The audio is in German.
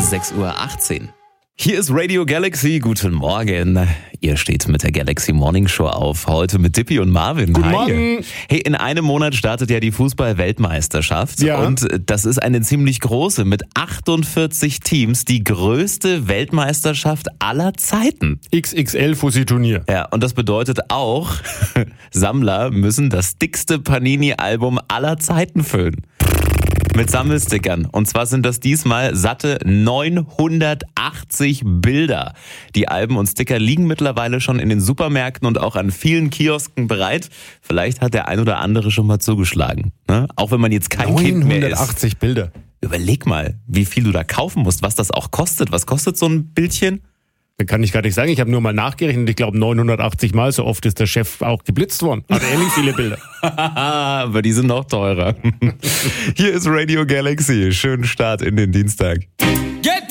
6:18 Uhr. Hier ist Radio Galaxy. Guten Morgen. Ihr steht mit der Galaxy Morning Show auf. Heute mit Dippy und Marvin. Guten Morgen. Hey, in einem Monat startet ja die Fußball-Weltmeisterschaft. Ja. Und das ist eine ziemlich große, mit 48 Teams, die größte Weltmeisterschaft aller Zeiten. XXL Fussi-Turnier. Ja, und das bedeutet auch, Sammler müssen das dickste Panini-Album aller Zeiten füllen. Mit Sammelstickern. Und zwar sind das diesmal satte 980 Bilder. Die Alben und Sticker liegen mittlerweile schon in den Supermärkten und auch an vielen Kiosken bereit. Vielleicht hat der ein oder andere schon mal zugeschlagen. Ne? Auch wenn man jetzt kein Kind mehr ist. 980 Bilder. Überleg mal, wie viel du da kaufen musst, was das auch kostet. Was kostet so ein Bildchen? Das kann ich gar nicht sagen. Ich habe nur mal nachgerechnet. Ich glaube 980 Mal. So oft ist der Chef auch geblitzt worden. Hat ähnlich viele Bilder. Aber die sind noch teurer. Hier ist Radio Galaxy. Schönen Start in den Dienstag.